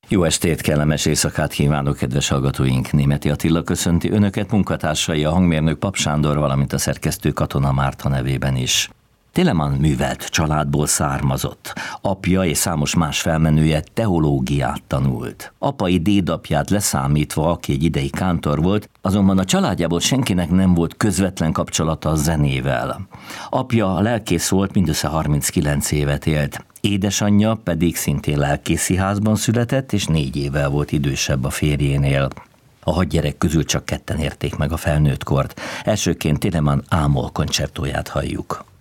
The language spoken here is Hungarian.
Jó estét, kellemes éjszakát kívánok, kedves hallgatóink! Németi Attila köszönti önöket, munkatársai a hangmérnök Pap Sándor, valamint a szerkesztő Katona Márta nevében is. Telemann művelt családból származott. Apja és számos más felmenője teológiát tanult. Apai dédapját leszámítva, aki egy ideig kántor volt, azonban a családjából senkinek nem volt közvetlen kapcsolata a zenével. Apja lelkész volt, mindössze 39 évet élt. Édesanyja pedig szintén lelkészi házban született, és 4 évvel volt idősebb a férjénél. A 6 gyerek közül csak 2 érték meg a felnőttkort. Elsőként Telemann Ámol koncertóját halljuk.